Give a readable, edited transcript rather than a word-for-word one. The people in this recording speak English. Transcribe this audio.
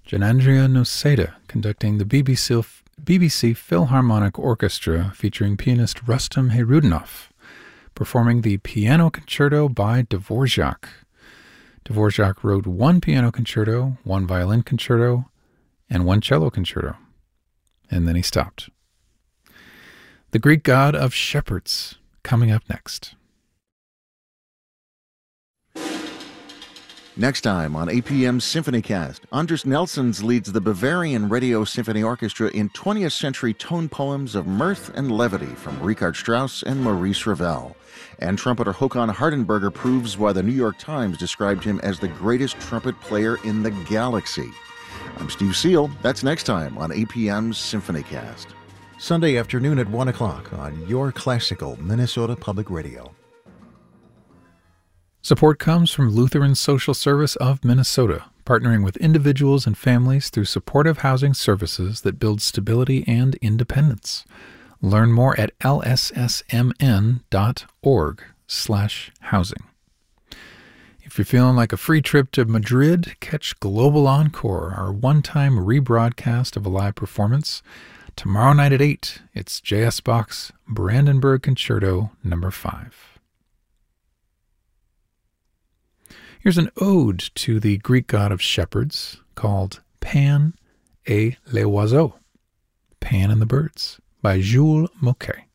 Janandria Noseda conducting the BBC Philharmonic Orchestra featuring pianist Rustam Herudinov, performing the Piano Concerto by Dvorak. Dvorak wrote 1 piano concerto, 1 violin concerto, and 1 cello concerto. And then he stopped. The Greek God of Shepherds, coming up next. Next time on APM's SymphonyCast, Anders Nelsons leads the Bavarian Radio Symphony Orchestra in 20th century tone poems of mirth and levity from Richard Strauss and Maurice Ravel. And trumpeter Håkan Hardenberger proves why the New York Times described him as the greatest trumpet player in the galaxy. I'm Steve Seal. That's next time on APM's SymphonyCast. Sunday afternoon at 1 o'clock on your classical Minnesota Public Radio. Support comes from Lutheran Social Service of Minnesota, partnering with individuals and families through supportive housing services that build stability and independence. Learn more at lssmn.org/housing. If you're feeling like a free trip to Madrid, catch Global Encore, our one-time rebroadcast of a live performance. Tomorrow night at 8, it's J.S. Bach's Brandenburg Concerto No. 5. Here's an ode to the Greek god of shepherds called Pan et les oiseaux, Pan and the Birds, by Jules Moquet.